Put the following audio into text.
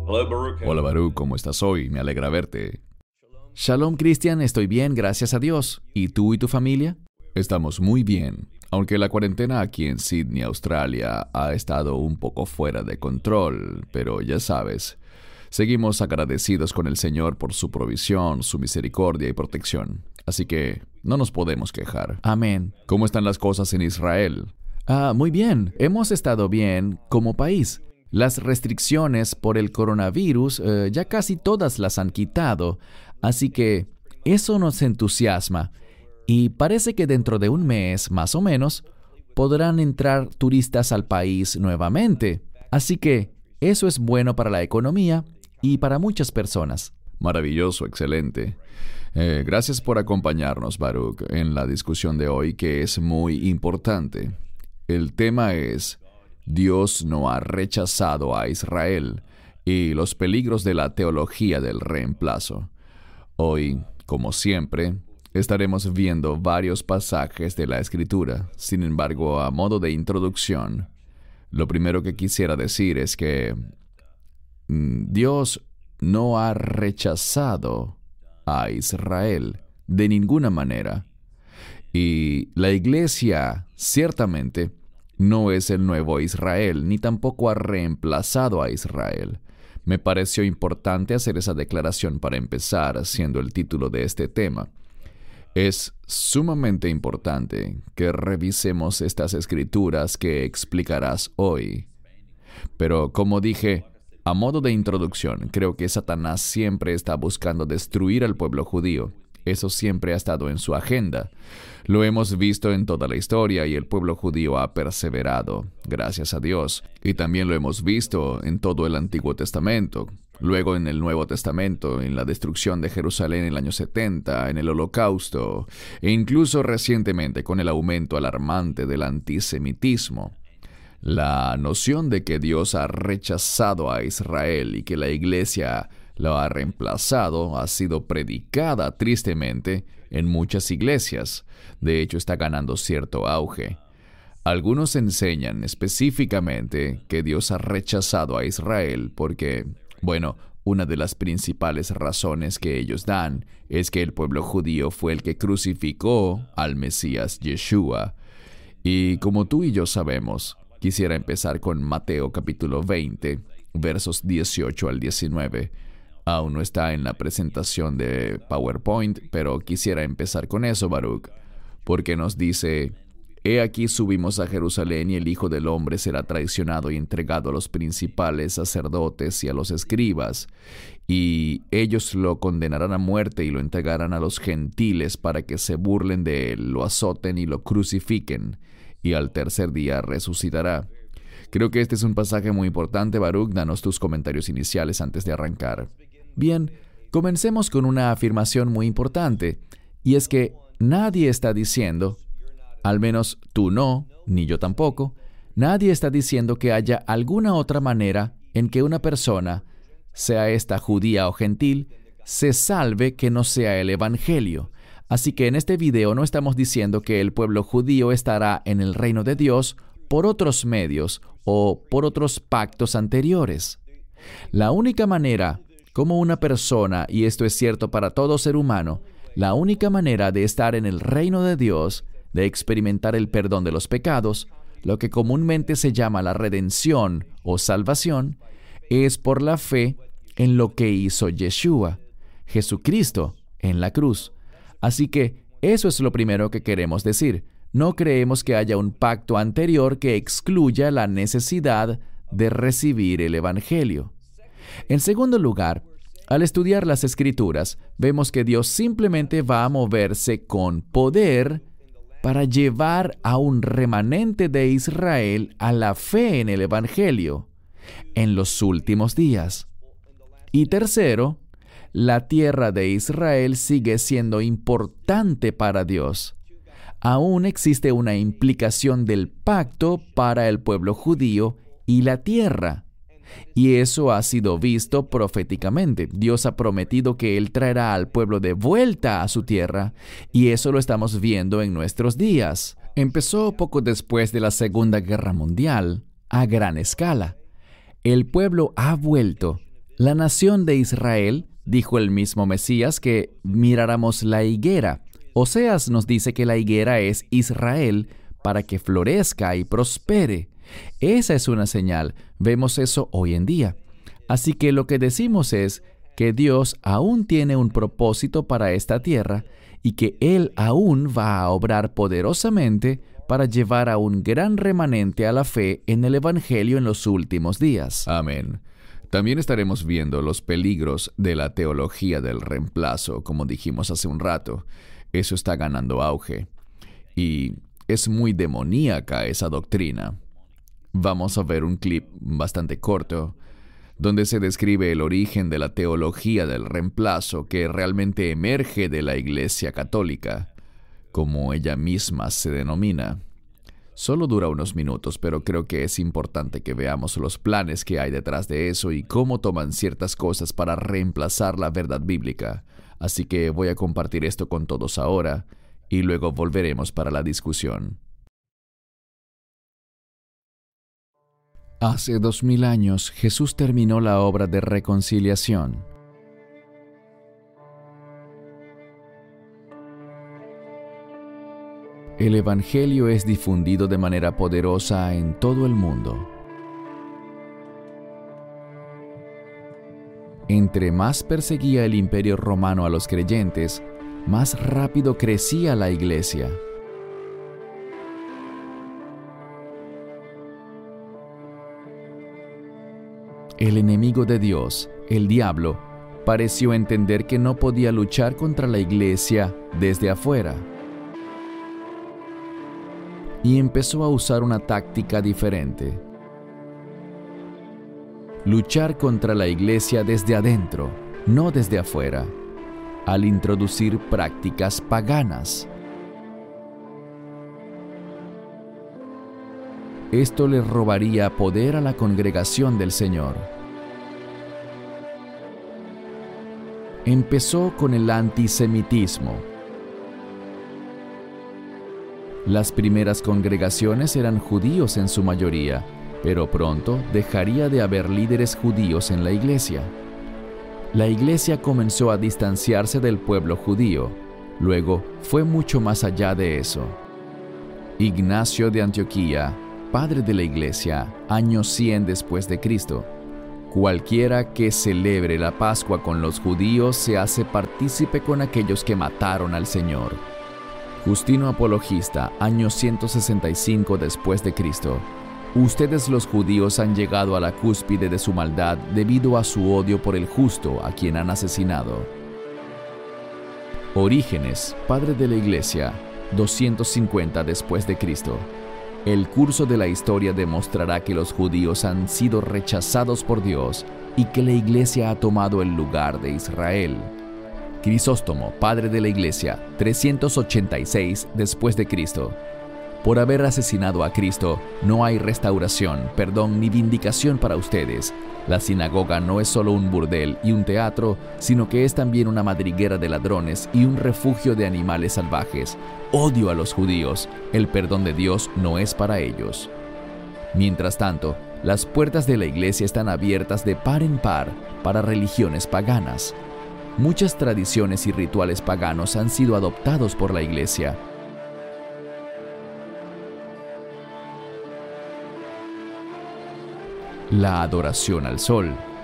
Hola Baruch, ¿cómo estás hoy? Me alegra verte. Shalom Cristian, estoy bien, gracias a Dios. ¿Y tú y tu familia? Estamos muy bien, aunque la cuarentena aquí en Sydney, Australia, ha estado un poco fuera de control, pero ya sabes, seguimos agradecidos con el Señor por su provisión, su misericordia y protección. Así que no nos podemos quejar. Amén. ¿Cómo están las cosas en Israel? Muy bien, hemos estado bien como país. Las restricciones por el coronavirus ya casi todas las han quitado, así que eso nos entusiasma. Y parece que dentro de un mes, más o menos, podrán entrar turistas al país nuevamente. Así que eso es bueno para la economía y para muchas personas. Maravilloso, excelente. Gracias por acompañarnos, Baruch, en la discusión de hoy, que es muy importante. El tema es: Dios no ha rechazado a Israel y los peligros de la teología del reemplazo. Hoy, como siempre, estaremos viendo varios pasajes de la Escritura. Sin embargo, a modo de introducción, lo primero que quisiera decir es que Dios no ha rechazado a Israel de ninguna manera. Y la iglesia, ciertamente, no es el nuevo Israel, ni tampoco ha reemplazado a Israel. Me pareció importante hacer esa declaración para empezar, siendo el título de este tema. Es sumamente importante que revisemos estas escrituras que explicarás hoy. Pero como dije, a modo de introducción, creo que Satanás siempre está buscando destruir al pueblo judío. Eso siempre ha estado en su agenda. Lo hemos visto en toda la historia y el pueblo judío ha perseverado, gracias a Dios. Y también lo hemos visto en todo el Antiguo Testamento. Luego en el Nuevo Testamento, en la destrucción de Jerusalén en el año 70, en el Holocausto, e incluso recientemente con el aumento alarmante del antisemitismo. La noción de que Dios ha rechazado a Israel y que la iglesia lo ha reemplazado ha sido predicada tristemente en muchas iglesias. De hecho, está ganando cierto auge. Algunos enseñan específicamente que Dios ha rechazado a Israel porque, una de las principales razones que ellos dan es que el pueblo judío fue el que crucificó al Mesías Yeshua. Y como tú y yo sabemos, quisiera empezar con Mateo capítulo 20, versos 18 al 19. Aún no está en la presentación de PowerPoint, pero quisiera empezar con eso, Baruch, porque nos dice: He aquí subimos a Jerusalén y el Hijo del Hombre será traicionado y entregado a los principales sacerdotes y a los escribas, y ellos lo condenarán a muerte y lo entregarán a los gentiles para que se burlen de él, lo azoten y lo crucifiquen, y al tercer día resucitará. Creo que este es un pasaje muy importante, Baruch. Danos tus comentarios iniciales antes de arrancar. Bien, comencemos con una afirmación muy importante, y es que nadie está diciendo, al menos tú no, ni yo tampoco, nadie está diciendo que haya alguna otra manera en que una persona, sea esta judía o gentil, se salve que no sea el Evangelio. Así que en este video no estamos diciendo que el pueblo judío estará en el reino de Dios por otros medios o por otros pactos anteriores. La única manera como una persona, y esto es cierto para todo ser humano, la única manera de estar en el reino de Dios, de experimentar el perdón de los pecados, lo que comúnmente se llama la redención o salvación, es por la fe en lo que hizo Yeshua, Jesucristo, en la cruz. Así que eso es lo primero que queremos decir. No creemos que haya un pacto anterior que excluya la necesidad de recibir el Evangelio. En segundo lugar, al estudiar las Escrituras, vemos que Dios simplemente va a moverse con poder para llevar a un remanente de Israel a la fe en el Evangelio en los últimos días. Y tercero, la tierra de Israel sigue siendo importante para Dios. Aún existe una implicación del pacto para el pueblo judío y la tierra. Y eso ha sido visto proféticamente. Dios ha prometido que Él traerá al pueblo de vuelta a su tierra, y eso lo estamos viendo en nuestros días. Empezó poco después de la Segunda Guerra Mundial, a gran escala. El pueblo ha vuelto, La nación de Israel, dijo el mismo Mesías, que miráramos la higuera. Oseas nos dice que la higuera es Israel para que florezca y prospere. Esa es una señal. Vemos eso hoy en día. Así que lo que decimos es que Dios aún tiene un propósito para esta tierra y que Él aún va a obrar poderosamente para llevar a un gran remanente a la fe en el Evangelio en los últimos días. Amén. También estaremos viendo los peligros de la teología del reemplazo, como dijimos hace un rato. Eso está ganando auge. Y es muy demoníaca esa doctrina. Vamos a ver un clip bastante corto, donde se describe el origen de la teología del reemplazo que realmente emerge de la Iglesia Católica, como ella misma se denomina. Solo dura unos minutos, pero creo que es importante que veamos los planes que hay detrás de eso y cómo toman ciertas cosas para reemplazar la verdad bíblica. Así que voy a compartir esto con todos ahora y luego volveremos para la discusión. Hace 2000 años, Jesús terminó la obra de reconciliación. El Evangelio es difundido de manera poderosa en todo el mundo. Entre más perseguía el Imperio Romano a los creyentes, más rápido crecía la Iglesia. El enemigo de Dios, el diablo, pareció entender que no podía luchar contra la Iglesia desde afuera. Y empezó a usar una táctica diferente. Luchar contra la Iglesia desde adentro, no desde afuera, al introducir prácticas paganas. Esto le robaría poder a la congregación del Señor. Empezó con el antisemitismo. Las primeras congregaciones eran judíos en su mayoría, pero pronto dejaría de haber líderes judíos en la iglesia. La iglesia comenzó a distanciarse del pueblo judío. Luego fue mucho más allá de eso. Ignacio de Antioquía, padre de la iglesia, año 100 después de Cristo. Cualquiera que celebre la Pascua con los judíos se hace partícipe con aquellos que mataron al Señor. Justino Apologista, año 165 después de Cristo. Ustedes los judíos han llegado a la cúspide de su maldad debido a su odio por el justo a quien han asesinado. Orígenes, padre de la iglesia, 250 después de Cristo. El curso de la historia demostrará que los judíos han sido rechazados por Dios y que la iglesia ha tomado el lugar de Israel. Crisóstomo, padre de la iglesia, 386 después de Cristo. Por haber asesinado a Cristo, no hay restauración, perdón ni vindicación para ustedes. La sinagoga no es solo un burdel y un teatro, sino que es también una madriguera de ladrones y un refugio de animales salvajes. Odio a los judíos, el perdón de Dios no es para ellos. Mientras tanto, las puertas de la iglesia están abiertas de par en par para religiones paganas. Muchas tradiciones y rituales paganos han sido adoptados por la iglesia. La adoración al sol.